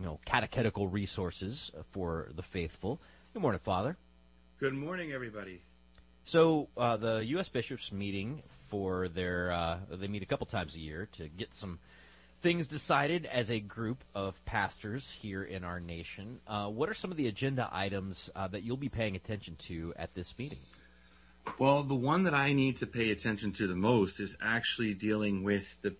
catechetical resources for the faithful. Good morning, Father. Good morning, everybody. So the U.S. bishops meeting for they meet a couple times a year to get some things decided as a group of pastors here in our nation. What are some of the agenda items that you'll be paying attention to at this meeting? Well, the one that I need to pay attention to the most is actually dealing with the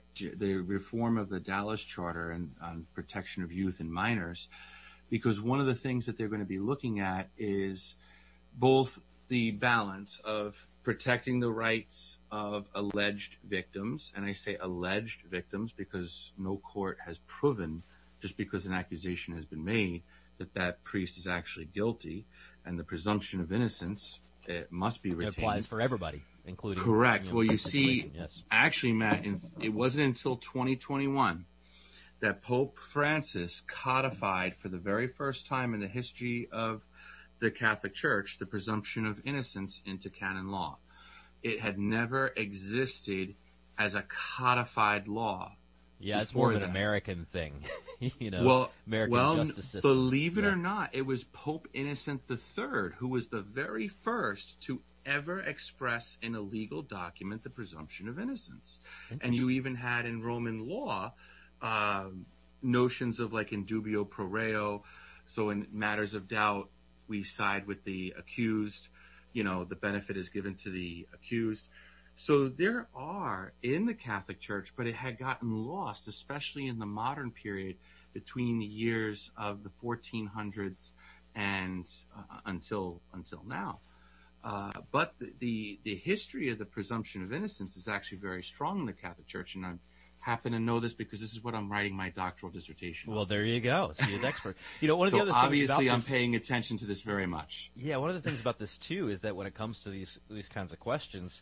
reform of the Dallas Charter and on protection of youth and minors, because one of the things that they're going to be looking at is both the balance of protecting the rights of alleged victims, and I say alleged victims because no court has proven, just because an accusation has been made, that priest is actually guilty, and the presumption of innocence it must be retained. It applies for everybody, including... Correct. Well, you see, yes. Actually, Matt, it wasn't until 2021 that Pope Francis codified for the very first time in the history of the Catholic Church the presumption of innocence into canon law. It had never existed as a codified law. Yeah, it's more of an American thing, American justice system. Believe it or not, it was Pope Innocent III who was the very first to ever express in a legal document the presumption of innocence. And you even had in Roman law notions of like in dubio pro reo, so in matters of doubt, we side with the accused, the benefit is given to the accused. So there are in the Catholic Church, but it had gotten lost, especially in the modern period between the years of the 1400s and until now. But the history of the presumption of innocence is actually very strong in the Catholic Church, and I happen to know this because this is what I'm writing my doctoral dissertation on. Well, there you go. So you're an expert. One of the other things obviously I'm paying attention to this very much. Yeah, one of the things about this too is that when it comes to these kinds of questions,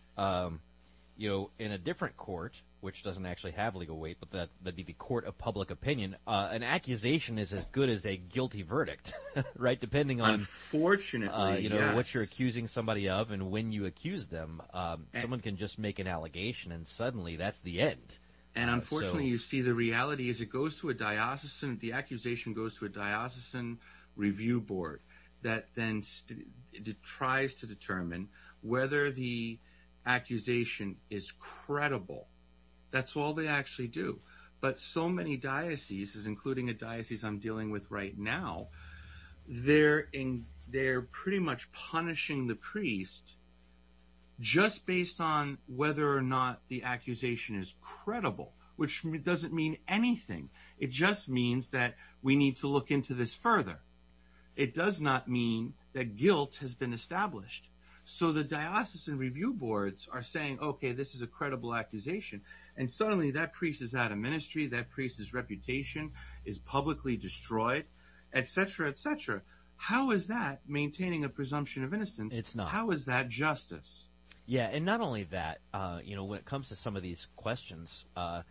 in a different court, which doesn't actually have legal weight, but that'd be the court of public opinion, an accusation is as good as a guilty verdict, right? Depending on, unfortunately, yes. what you're accusing somebody of and when you accuse them. Someone can just make an allegation and suddenly that's the end. And unfortunately, you see, the reality is it goes to the accusation goes to a diocesan review board that then tries to determine whether the accusation is credible. That's all they actually do. But so many dioceses, including a diocese I'm dealing with right now, they're pretty much punishing the priest just based on whether or not the accusation is credible, which doesn't mean anything. It just means that we need to look into this further. It does not mean that guilt has been established. So the diocesan review boards are saying, okay, this is a credible accusation, and suddenly that priest is out of ministry, that priest's reputation is publicly destroyed, etc., etc. How is that maintaining a presumption of innocence? It's not. How is that justice? Yeah, and not only that, when it comes to some of these questions,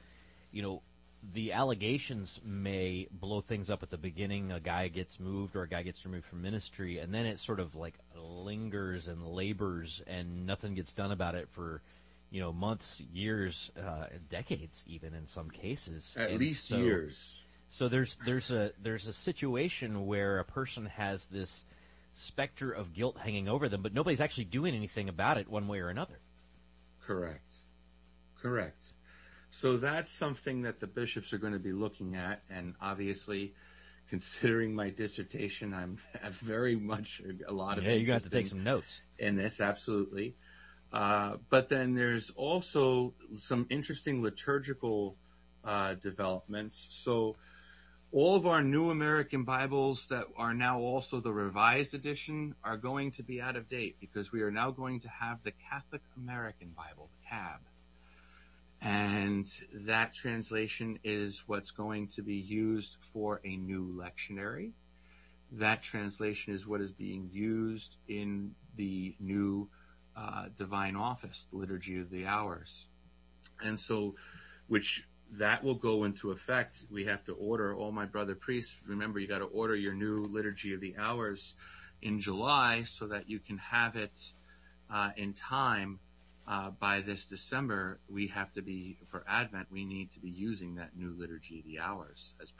the allegations may blow things up at the beginning. A guy gets moved or a guy gets removed from ministry, and then it sort of like lingers and labors, and nothing gets done about it for, months, years, decades, even in some cases. At least years. So there's a situation where a person has this specter of guilt hanging over them, but nobody's actually doing anything about it one way or another. Correct. So that's something that the bishops are going to be looking at, and obviously, considering my dissertation, I have very much a lot of you got to take some notes in this, absolutely. But then there's also some interesting liturgical developments. So all of our New American Bibles that are now also the Revised Edition are going to be out of date because we are now going to have the Catholic American Bible, the CAB. And that translation is what's going to be used for a new lectionary. That translation is what is being used in the new Divine Office, the Liturgy of the Hours. And so, that will go into effect. We have to order, all my brother priests, remember you got to order your new Liturgy of the Hours in July so that you can have it in time by this December. We have to be, for Advent, we need to be using that new Liturgy of the Hours as